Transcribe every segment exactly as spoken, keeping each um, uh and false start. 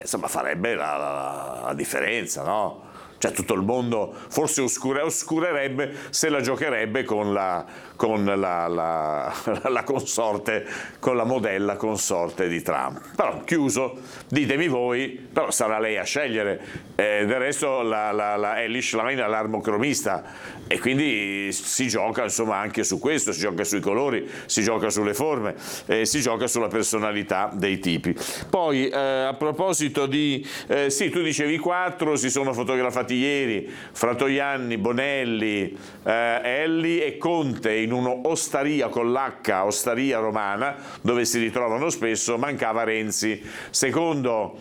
insomma farebbe la, la, la differenza, no? Cioè tutto il mondo forse oscure, oscurerebbe se la giocherebbe con la, con la, la, la consorte, con la modella consorte di Trump. Però chiuso, ditemi voi, però sarà lei a scegliere. Eh, del resto la, la, la Ellie Schlein è l'armocromista e quindi si gioca insomma anche su questo, si gioca sui colori, si gioca sulle forme, eh, si gioca sulla personalità dei tipi. Poi eh, a proposito di, eh, sì, tu dicevi quattro, si sono fotografati ieri Fratoianni, Bonelli, eh, Elli e Conte in un'osteria con l'H, osteria romana, dove si ritrovano spesso. Mancava Renzi. Secondo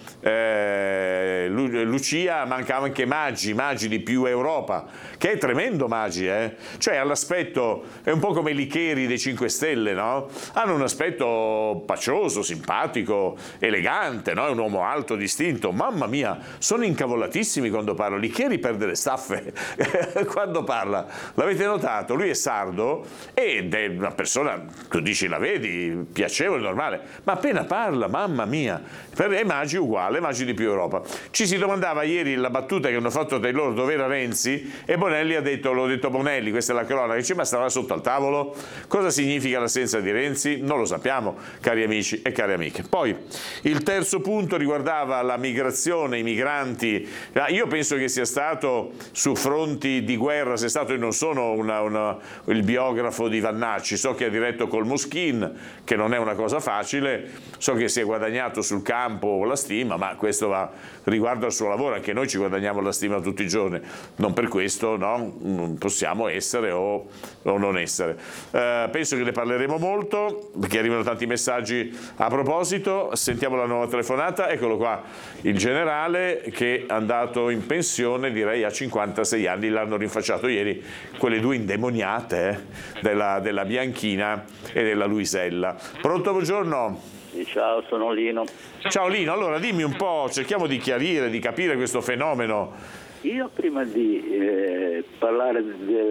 eh, Lu- Lucia mancava anche Maggi, Maggi di Più Europa, che è tremendo Maggi, eh? Cioè all'aspetto, è un po' come i Licheri dei cinque Stelle, no? Hanno un aspetto pacioso, simpatico, elegante, no? È un uomo alto, distinto. Mamma mia, sono incavolatissimi quando parlo. Licheri perde le staffe quando parla, l'avete notato? Lui è sardo ed è una persona, tu dici la vedi, piacevole, normale, ma appena parla, mamma mia, per è Maggi uguale, Maggi di Più Europa. Ci si domandava ieri la battuta che hanno fatto tra loro dove era Renzi e Bonelli ha detto, l'ho detto Bonelli, questa è la cronaca, dice ma stava sotto al tavolo? Cosa significa l'assenza di Renzi? Non lo sappiamo, cari amici e cari amiche. Poi il terzo punto riguardava la migrazione, i migranti. Io penso che sia stato su fronti di guerra, se è stato, io non sono una, una, il biografo di Vannacci, so che ha diretto col Moschin, che non è una cosa facile, so che si è guadagnato sul campo la stima, ma questo va, riguarda il suo lavoro, anche noi ci guadagniamo la stima tutti i giorni, non per questo no, possiamo essere o, o non essere. Eh, penso che ne parleremo molto, perché arrivano tanti messaggi a proposito. Sentiamo la nuova telefonata, eccolo qua, il generale che è andato in pensione, direi a cinquantasei anni, l'hanno rinfacciato ieri quelle due indemoniate eh, della, della Bianchina e della Luisella. Pronto, buongiorno. Ciao, sono Lino. Ciao Lino, allora dimmi un po', cerchiamo di chiarire, di capire questo fenomeno. Io prima di eh, parlare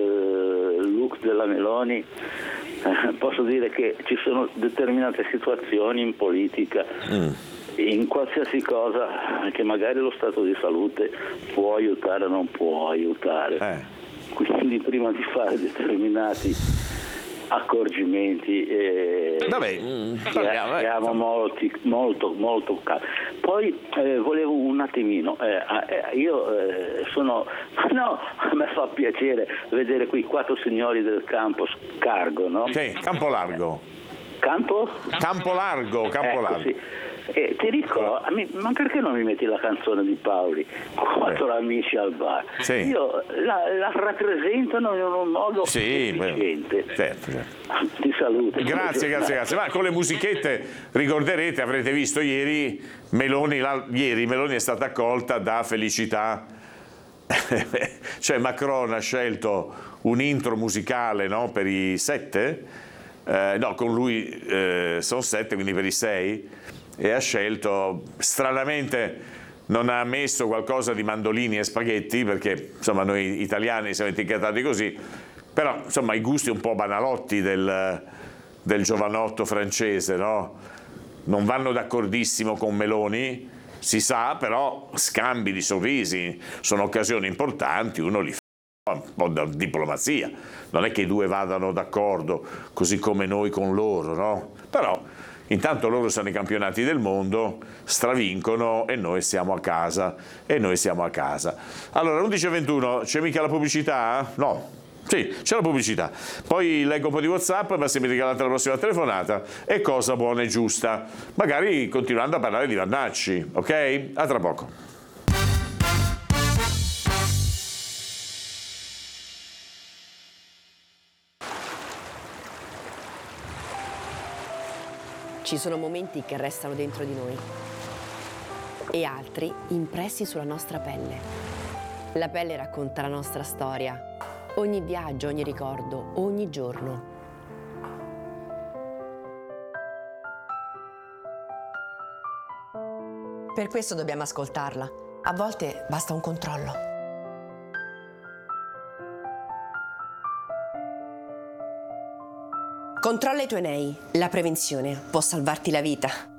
del look della Meloni eh, posso dire che ci sono determinate situazioni in politica, mm. in qualsiasi cosa che magari lo stato di salute può aiutare o non può aiutare. Eh. Quindi prima di fare determinati accorgimenti eh, Vabbè, parliamo, eh, siamo molti, molto molto calmi. Poi eh, volevo un attimino eh, io eh, sono no, a me fa piacere vedere qui quattro signori del campo Cargo, no? Sì, Campo Largo. Campo? Campo Largo, Campo ecco, Largo. Sì. Eh, ti dico, ma perché non mi metti la canzone di Paoli, Quattro eh. amici al bar? Sì. Io la, la rappresentano in un modo sì, efficiente. Certo, certo. Ti saluto. Grazie, grazie, grazie. Ma con le musichette ricorderete, avrete visto ieri Meloni, la, ieri Meloni è stata accolta da Felicità. Cioè Macron ha scelto un intro musicale, no, per i sette, eh, no, con lui eh, sono sette, quindi per i sei. E ha scelto, stranamente non ha messo qualcosa di mandolini e spaghetti, perché insomma noi italiani siamo etichettati così, però insomma i gusti un po' banalotti del, del giovanotto francese, no? Non vanno d'accordissimo con Meloni, si sa, però scambi di sorrisi, sono occasioni importanti, uno li fa un po' da diplomazia, non è che i due vadano d'accordo così come noi con loro, no? Però intanto loro sono i campionati del mondo, stravincono e noi siamo a casa, e noi siamo a casa. Allora, undici e ventuno, c'è mica la pubblicità? No, sì, c'è la pubblicità. Poi leggo un po' di WhatsApp, ma se mi regalate la prossima telefonata è cosa buona e giusta. Magari continuando a parlare di Vannacci, ok? A tra poco. Ci sono momenti che restano dentro di noi e altri impressi sulla nostra pelle. La pelle racconta la nostra storia, ogni viaggio, ogni ricordo, ogni giorno. Per questo dobbiamo ascoltarla. A volte basta un controllo. Controlla i tuoi nei. La prevenzione può salvarti la vita.